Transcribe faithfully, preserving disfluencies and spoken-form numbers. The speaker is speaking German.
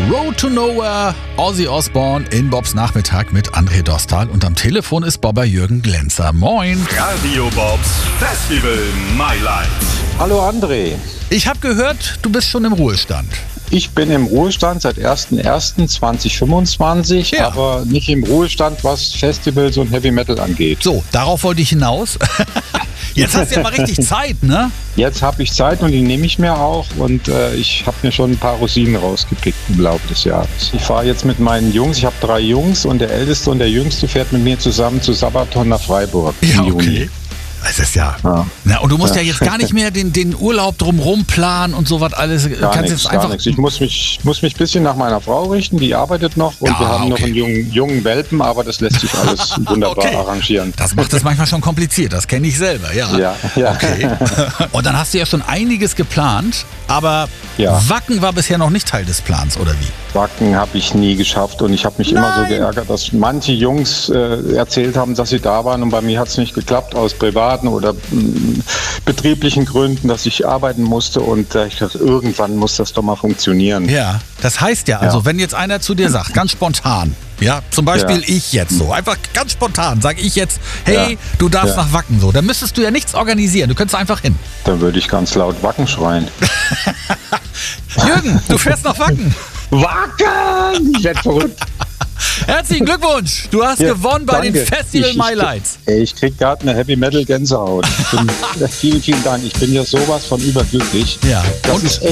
Road to Nowhere, Ozzy Osbourne in Bobs Nachmittag mit André Dostal und am Telefon ist Bobber Jürgen Glenzer. Moin. Radio Bobs Festival My Life. Hallo André. Ich habe gehört, du bist schon im Ruhestand. Ich bin im Ruhestand seit erster erster zweitausendfünfundzwanzig, Ja. aber nicht im Ruhestand, was Festivals und Heavy Metal angeht. So, darauf wollte ich hinaus. Jetzt hast du ja mal richtig Zeit, ne? Jetzt habe ich Zeit und die nehme ich mir auch und äh, ich habe mir schon ein paar Rosinen rausgepickt im Laufe des Jahres. Ich fahre jetzt mit meinen Jungs, ich habe drei Jungs und der Älteste und der Jüngste fährt mit mir zusammen zu Sabaton nach Freiburg Ja, im okay. Juni. Es ist ja. Ja. Na, und du musst ja. ja jetzt gar nicht mehr den, den Urlaub drumherum planen und sowas alles. Du Gar kannst nichts, jetzt gar einfach. nichts. Ich muss mich, muss mich ein bisschen nach meiner Frau richten, die arbeitet noch und Ja, wir haben noch okay. einen jungen, jungen Welpen, aber das lässt sich alles wunderbar Okay. arrangieren. Das macht es manchmal schon kompliziert, das kenne ich selber, ja. Ja, ja. Okay. Und dann hast du ja schon einiges geplant, aber Ja. Wacken war bisher noch nicht Teil des Plans, oder wie? Wacken habe ich nie geschafft und ich habe mich immer so Nein. geärgert, dass manche Jungs äh, erzählt haben, dass sie da waren und bei mir hat es nicht geklappt, aus privaten oder mh, betrieblichen Gründen, dass ich arbeiten musste und äh, ich dachte, irgendwann muss das doch mal funktionieren. Ja, das heißt ja, also Ja. wenn jetzt einer zu dir sagt, ganz spontan, ja, zum Beispiel Ja. ich jetzt so, einfach ganz spontan, sage ich jetzt, hey, Ja. du darfst Ja. nach Wacken so, dann müsstest du ja nichts organisieren, du könntest einfach hin. Dann würde ich ganz laut Wacken schreien. Jürgen, du fährst nach Wacken. Wacken! Ich werde verrückt. Herzlichen Glückwunsch, du hast Ja, gewonnen bei danke. den Festival Ich- My ich- Lights. Ey, ich krieg gerade eine Heavy Metal Gänsehaut. Ich bin, vielen, vielen Dank. Ich bin ja sowas von überglücklich. Ja. Das Und- ist